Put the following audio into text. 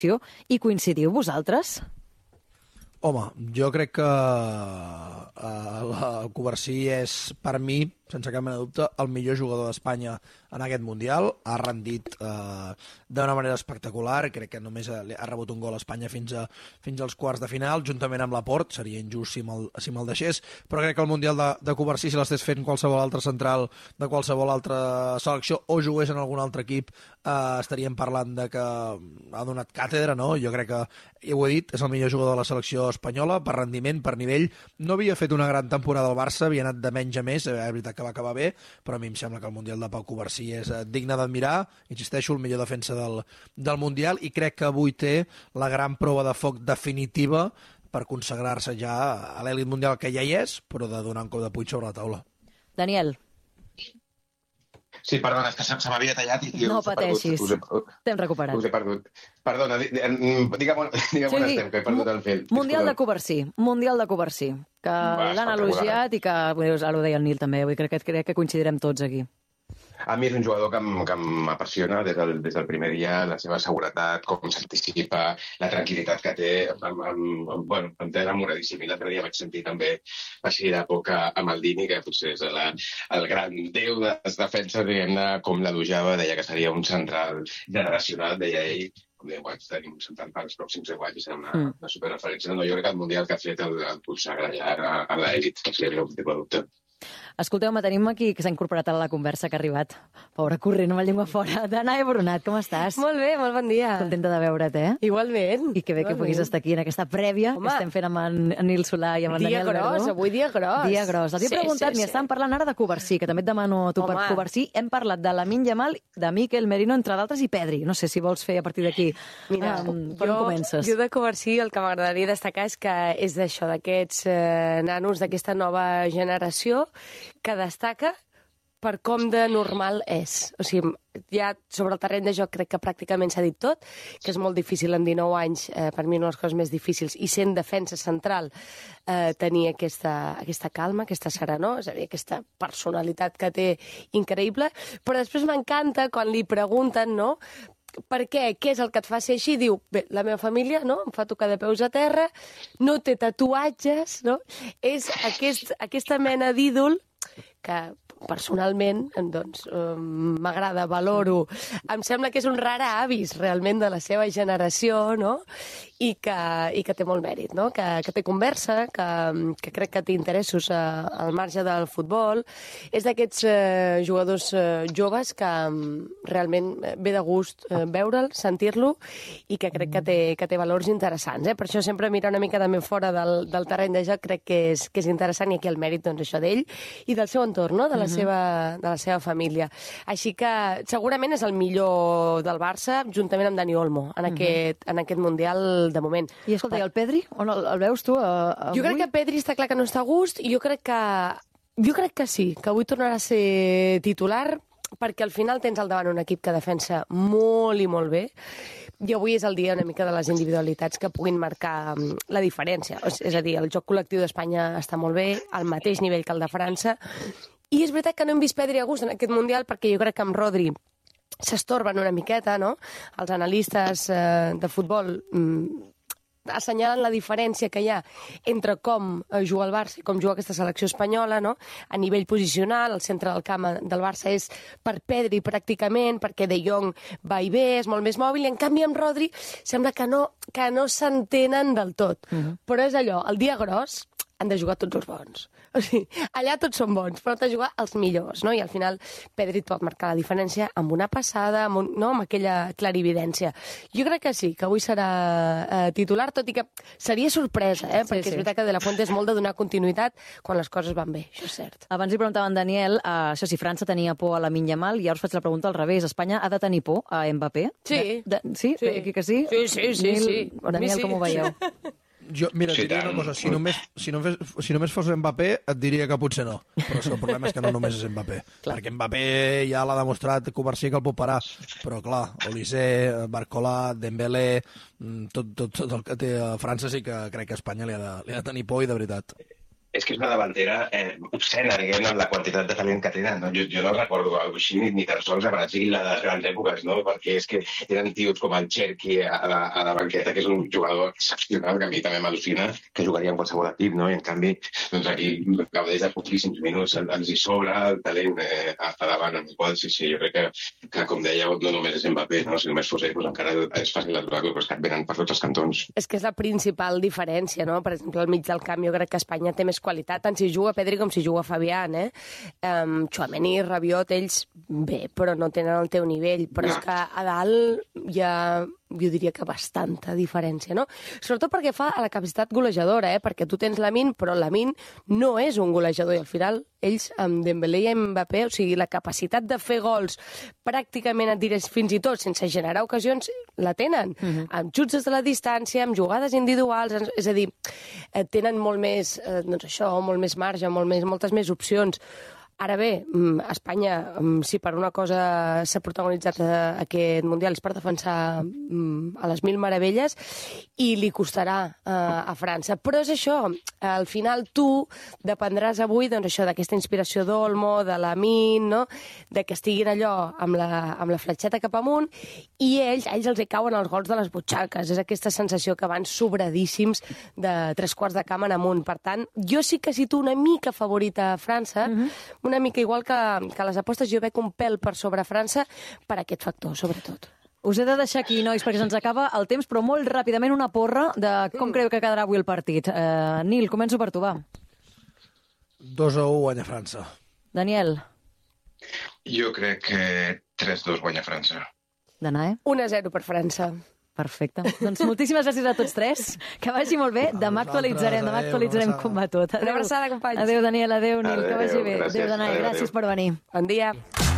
I coincidiu vosaltres? Home, jo crec que el Covarsí és, per mi, sense cap mena de dubte, el millor jugador d'Espanya en aquest Mundial. Ha rendit d'una manera espectacular. Crec que només ha rebut un gol a Espanya fins als quarts de final, juntament amb Laporte. Seria injust si me'l deixés, però crec que el Mundial de Covarsí, si l'estés fent qualsevol altre central de qualsevol altra selecció o jugués en algun altre equip, estaríem parlant de que ha donat càtedra, no? Jo crec que, ja ho he dit, és el millor jugador de la selecció espanyola, per rendiment, per nivell. No havia fet una gran temporada al Barça, havia anat de menys a més, és veritat que va acabar bé, però a mi em sembla que el Mundial de Pau Covarsí és digne d'admirar. Insisteixo, el millor defensa del Mundial, i crec que avui té la gran prova de foc definitiva per consagrar-se ja a l'èlit mundial, que ja hi és, però de donar un cop de puny sobre la taula. Daniel. Sí, perdona, és que se m'havia tallat i no pateixis, t'hem recuperat. Us he perdut. Perdona, digue'm on estem, que he perdut el fil. Mundial de Covarsí, que l'han elogiat i que, ara ho deia el Nil també, crec que coincidirem tots aquí. A mi és un jugador que m'apassiona des del primer dia, la seva seguretat, com s'anticipa, la tranquil·litat que té, em té enamoradíssim. I l'altre dia vaig sentir també així de poc a Maldini, que potser és el gran déu de les defenses, diguem-ne, com l'elogiava, deia que seria un central generacional, deia ell, com 10 anys, tenim un central per als pròxims 10 anys, és una superreferència. No, jo crec que el Mundial que ha fet el consagra ja a l'elit, que seria un tipus de dubte. Escolteu, tenim aquí que s'ha incorporat a la conversa, que ha arribat. Pobre, corrent amb la llengua fora. Danae Brunat, com estàs? Molt bé, molt bon dia. Contenta de veure't, eh? Igualment. I que bé que puguis estar aquí en aquesta prèvia que estem fent amb en Nil Solà i amb en Daniel Verdú. Avui dia gros. Dia gros. T'havia preguntat, n'hi estàvem parlant ara de Covarsí, que també et demano a tu per Covarsí. Hem parlat de Lamine Yamal, de Mikel Merino, entre d'altres, i Pedri. No sé si vols fer a partir d'aquí. Mira, per on comences? Jo de Covarsí el que m'agradaria destacar és que és d'això, d'aquests nanos, d'aquesta nova generació, que destaca per com de normal és. O sigui, ja sobre el terreny de joc crec que pràcticament s'ha dit tot, que és molt difícil en 19 anys, per mi una de les coses més difícils, i sent defensa central, tenir aquesta calma, aquesta serenor, és a dir, aquesta personalitat que té increïble, però després m'encanta quan li pregunten, no?, per què? Què és el que et fa ser així? Diu, bé, la meva família, no?, em fa tocar de peus a terra, no té tatuatges, no? És aquesta mena d'ídol que personalment, doncs, m'agrada, valoro. Em sembla que és un rara avis, realment, de la seva generació, no?, i que té molt mèrit, no?, que té conversa, que crec que té interessos al marge del futbol. És d'aquests jugadors joves que realment ve de gust veure'l, sentir-lo, i que crec que té valors interessants. Per això sempre mirar una mica també fora del terreny de joc crec que és interessant, i aquí el mèrit, doncs, això d'ell i del seu entorn, no?, de la seva família. Així que segurament és el millor del Barça, juntament amb Dani Olmo, en aquest Mundial de moment. I escolta, i el Pedri? On el veus tu avui? Jo crec que Pedri està clar que no està a gust, i jo crec que sí, que avui tornarà a ser titular, perquè al final tens al davant un equip que defensa molt i molt bé, i avui és el dia una mica de les individualitats que puguin marcar la diferència. És a dir, el joc col·lectiu d'Espanya està molt bé, al mateix nivell que el de França, i és veritat que no hem vist Pedri a gust en aquest Mundial, perquè jo crec que amb Rodri s'estorben una miqueta, no? Els analistes de futbol assenyalen la diferència que hi ha entre com juga el Barça i com juga aquesta selecció espanyola, no? A nivell posicional, el centre del camp del Barça és per Pedri pràcticament, perquè De Jong va i ve, és molt més mòbil, i en canvi amb Rodri sembla que no s'entenen del tot. Però és allò, el dia gros han de jugar tots els bons. O sigui, allà tots són bons, però han de jugar els millors, no? I al final Pedri et pot marcar la diferència amb una passada, amb aquella clarividència. Jo crec que sí, que avui serà titular, tot i que seria sorpresa, perquè és veritat que De La Fuente és molt de donar continuïtat quan les coses van bé, això és cert. Abans li preguntava en Daniel, això si França tenia por a Lamine Yamal, i ara us faig la pregunta al revés. Espanya ha de tenir por a Mbappé? Sí. Sí? Aquí que sí? Sí. Daniel, com ho veieu? Mira, et diria una cosa, si només fos Mbappé et diria que potser no, però el problema és que no només és Mbappé, perquè Mbappé ja l'ha demostrat Covarsí que el pot parar, però clar, Olise, Barcola, Dembélé, tot el que té a França, sí que crec que a Espanya li ha de tenir por, i de veritat. És que és una davantera obscena, diguem, amb la quantitat de talent que tenen. No? Jo no recordo alguna cosa així ni tan sols a Brasil, a les grans èpoques, no? Perquè és que tenen tios com el Cherki a la banqueta, que és un jugador excepcional, que a mi també m'al·lucina, que jugaria en qualsevol equip, no? I en canvi, doncs aquí gaudeix de poquíssims minuts, ens hi sobra el talent a davant, amb el qual sí, jo crec que com dèieu, no només és Mbappé, no? Si només fos ell, doncs encara és fàcil d'aturar-lo, però és que et venen per tots els cantons. És que és la principal diferència, no? Per exemple, al mig del camp jo crec que Espanya té més qualitat, tant si juga Pedri com si juga Fabián, Tchouaméni, Rabiot, ells bé, però no tenen el teu nivell, però és que a dalt hi ha, jo diria que bastanta diferència, no? Sobretot perquè fa a la capacitat golejadora, perquè tu tens Lamine, però Lamine no és un golejador, i al final ells, amb Dembélé i Mbappé, o sigui, la capacitat de fer gols pràcticament, et diré, fins i tot sense generar ocasions, la tenen, amb xuts des de la distància, amb jugades individuals, és a dir, tenen molt més, doncs això, molt més marge, moltes més opcions. Ara bé, Espanya, si per una cosa s'ha protagonitzat aquest Mundial és per defensar a les mil meravelles i li costarà a França. Però és això, al final tu dependràs avui doncs això d'aquesta inspiració d'Olmo, de Lamine, no? De que estiguin allò amb la fletxeta cap amunt i ells els hi cauen els gols de les butxaques. És aquesta sensació que van sobradíssims de 3/4 de camp en amunt. Per tant, jo sí que situo una mica favorita a França, una mica igual que les apostes, jo veig un pèl per sobre França per aquest factor, sobretot. Us he de deixar aquí, nois, perquè se'ns acaba el temps, però molt ràpidament una porra de com creu que quedarà avui el partit. Nil, començo per tu, va. 2-1 guanya França. Daniel. Jo crec que 3-2 guanya França. Danae. 1-0 per França. Perfecte. Doncs moltíssimes gràcies a tots tres. Que vagi molt bé. Demà actualitzarem com va tot. Una abraçada, companys. Adéu, Daniel. Adéu, Nil. Que vagi bé. Adéu, Danae. Gràcies per venir. Bon dia.